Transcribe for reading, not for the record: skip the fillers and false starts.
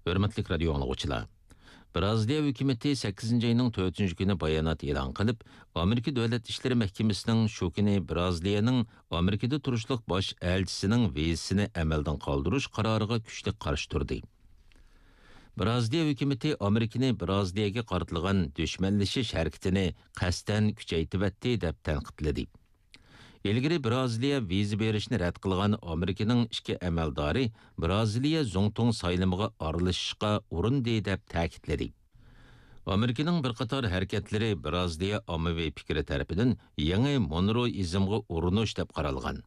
Hörmətli radio anlıqçılar. Braziliya hökuməti 8-ci ayının 4-cü günü bayanat elan qılıb, Amerika Dövlət İşləri Məhkəməsinin şu günü Braziliyanın Amerikada turuşluq baş elçisinin vizasını əməldən qaldırış qararıga güclük qarşı turdu. Braziliya hökuməti Amerikani Braziliyaga qartılğan düşmənləşiş hərəkətini qəsdən küçəytibətdi deb tənqidlədi. İlgiri Braziliya viza berishni rad qilgan Amerikaning ikki amaldori Braziliya Zongtong saylamiga aralashishga urindi deb ta'kidladi. Amerikaning bir qator harakatlari Braziliya ommaviy fikri tarafidan yangi Monroeizmga urinish deb qaralgan.